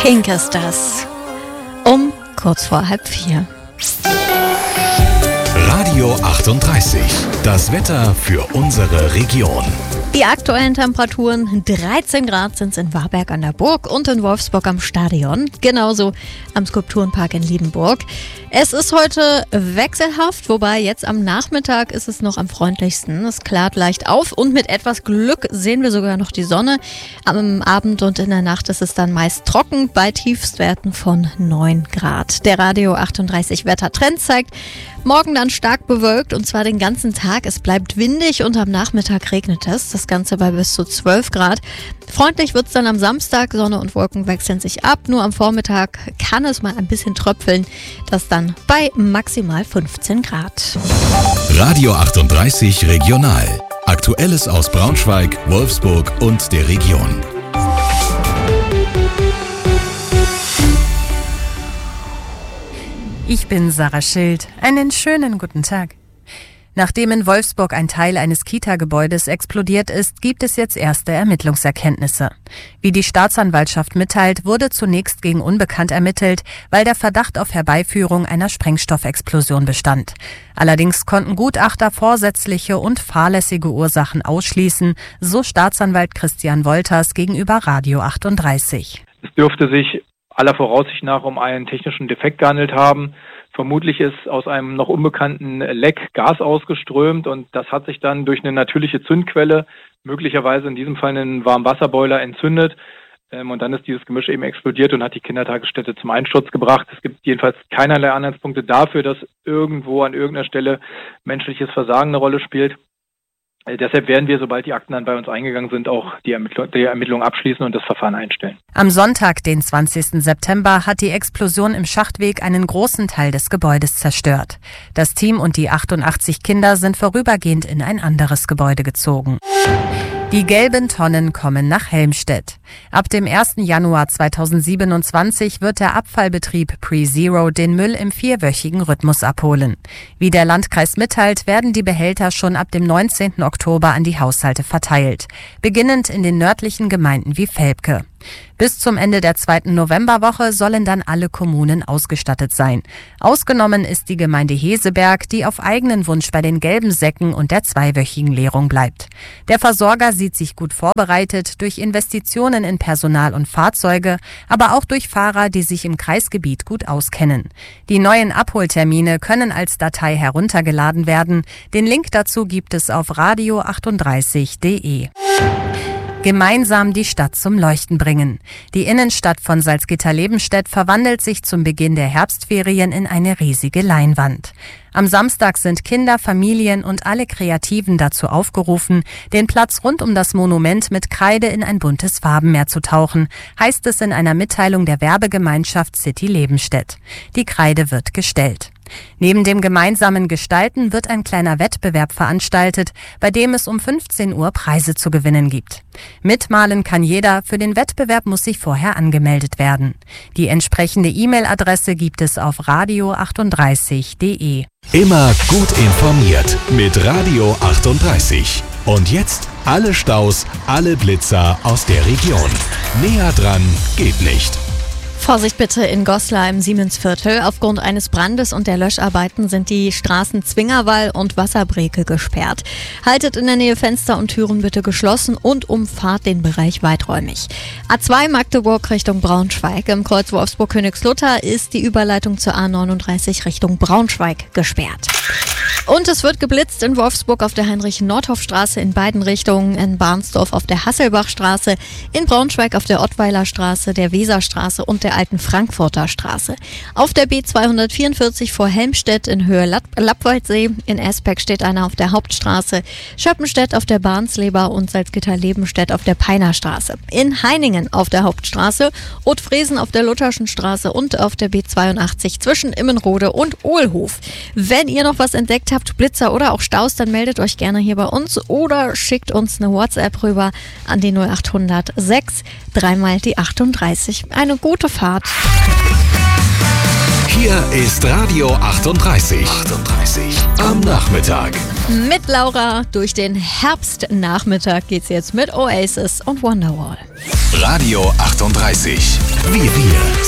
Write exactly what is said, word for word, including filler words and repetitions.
Pink ist das. Um kurz vor halb vier. Radio achtunddreißig. Das Wetter für unsere Region. Die aktuellen Temperaturen: dreizehn Grad sind es in Warberg an der Burg und in Wolfsburg am Stadion. Genauso am Skulpturenpark in Liebenburg. Es ist heute wechselhaft, wobei jetzt am Nachmittag ist es noch am freundlichsten. Es klart leicht auf und mit etwas Glück sehen wir sogar noch die Sonne. Am Abend und in der Nacht ist es dann meist trocken bei Tiefstwerten von neun Grad. Der Radio achtunddreißig Wettertrend zeigt morgen dann stark bewölkt und zwar den ganzen Tag. Es bleibt windig und am Nachmittag regnet es. Das Ganze bei bis zu zwölf Grad. Freundlich wird es dann am Samstag. Sonne und Wolken wechseln sich ab. Nur am Vormittag kann es mal ein bisschen tröpfeln. Das dann bei maximal fünfzehn Grad. Radio achtunddreißig Regional. Aktuelles aus Braunschweig, Wolfsburg und der Region. Ich bin Sarah Schild. Einen schönen guten Tag. Nachdem in Wolfsburg ein Teil eines Kita-Gebäudes explodiert ist, gibt es jetzt erste Ermittlungserkenntnisse. Wie die Staatsanwaltschaft mitteilt, wurde zunächst gegen Unbekannt ermittelt, weil der Verdacht auf Herbeiführung einer Sprengstoffexplosion bestand. Allerdings konnten Gutachter vorsätzliche und fahrlässige Ursachen ausschließen, so Staatsanwalt Christian Wolters gegenüber Radio achtunddreißig. Es dürfte sich aller Voraussicht nach um einen technischen Defekt gehandelt haben. Vermutlich ist aus einem noch unbekannten Leck Gas ausgeströmt und das hat sich dann durch eine natürliche Zündquelle, möglicherweise in diesem Fall einen Warmwasserboiler, entzündet. Und dann ist dieses Gemisch eben explodiert und hat die Kindertagesstätte zum Einsturz gebracht. Es gibt jedenfalls keinerlei Anhaltspunkte dafür, dass irgendwo an irgendeiner Stelle menschliches Versagen eine Rolle spielt. Deshalb werden wir, sobald die Akten dann bei uns eingegangen sind, auch die Ermittlung, die Ermittlung abschließen und das Verfahren einstellen. Am Sonntag, den zwanzigsten September, hat die Explosion im Schachtweg einen großen Teil des Gebäudes zerstört. Das Team und die achtundachtzig Kinder sind vorübergehend in ein anderes Gebäude gezogen. Die gelben Tonnen kommen nach Helmstedt. Ab dem ersten Januar zweitausendsiebenundzwanzig wird der Abfallbetrieb PreZero den Müll im vierwöchigen Rhythmus abholen. Wie der Landkreis mitteilt, werden die Behälter schon ab dem neunzehnten Oktober an die Haushalte verteilt, beginnend in den nördlichen Gemeinden wie Velpke. Bis zum Ende der zweiten Novemberwoche sollen dann alle Kommunen ausgestattet sein. Ausgenommen ist die Gemeinde Heseberg, die auf eigenen Wunsch bei den gelben Säcken und der zweiwöchigen Leerung bleibt. Der Versorger sieht sich gut vorbereitet durch Investitionen in Personal und Fahrzeuge, aber auch durch Fahrer, die sich im Kreisgebiet gut auskennen. Die neuen Abholtermine können als Datei heruntergeladen werden. Den Link dazu gibt es auf radio achtunddreißig punkt de. Gemeinsam die Stadt zum Leuchten bringen. Die Innenstadt von Salzgitter-Lebenstedt verwandelt sich zum Beginn der Herbstferien in eine riesige Leinwand. Am Samstag sind Kinder, Familien und alle Kreativen dazu aufgerufen, den Platz rund um das Monument mit Kreide in ein buntes Farbenmeer zu tauchen, heißt es in einer Mitteilung der Werbegemeinschaft City Lebenstedt. Die Kreide wird gestellt. Neben dem gemeinsamen Gestalten wird ein kleiner Wettbewerb veranstaltet, bei dem es um fünfzehn Uhr Preise zu gewinnen gibt. Mitmalen kann jeder, für den Wettbewerb muss sich vorher angemeldet werden. Die entsprechende E-Mail-Adresse gibt es auf radio achtunddreißig punkt de. Immer gut informiert mit Radio achtunddreißig. Und jetzt alle Staus, alle Blitzer aus der Region. Näher dran geht nicht. Vorsicht bitte in Goslar im Siemensviertel. Aufgrund eines Brandes und der Löscharbeiten sind die Straßen Zwingerwall und Wasserbreke gesperrt. Haltet in der Nähe Fenster und Türen bitte geschlossen und umfahrt den Bereich weiträumig. A zwei Magdeburg Richtung Braunschweig. Im Kreuz Wolfsburg-Königslutter ist die Überleitung zur A neununddreißig Richtung Braunschweig gesperrt. Und es wird geblitzt in Wolfsburg auf der Heinrich-Nordhoff-Straße in beiden Richtungen, in Barnsdorf auf der Hasselbachstraße, in Braunschweig auf der Ottweiler Straße, der Weserstraße und der alten Frankfurter Straße. Auf der B zweihundertvierundvierzig vor Helmstedt in Höhe Lapp- Lappwaldsee, in Esbeck steht einer auf der Hauptstraße, Schöppenstedt auf der Barnsleber und Salzgitter-Lebenstedt auf der Peinerstraße. In Heiningen auf der Hauptstraße, Ottfriesen auf der Lutherschen Straße und auf der B zweiundachtzig zwischen Immenrode und Ohlhof. Wenn ihr noch was entdeckt habt, Blitzer oder auch Staus, dann meldet euch gerne hier bei uns oder schickt uns eine WhatsApp rüber an die null achthundert sechs, dreimal die achtunddreißig. Eine gute Fahrt. Hier ist Radio achtunddreißig. achtunddreißig am Nachmittag. Mit Laura durch den Herbstnachmittag geht's jetzt mit Oasis und Wonderwall. Radio achtunddreißig. wie wir.